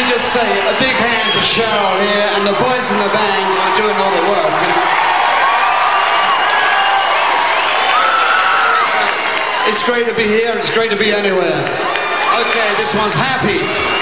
just say a big hand for Cheryl here and the boys in the band are doing all the work. It's great to be here, it's great to be anywhere. Okay, this one's Happy.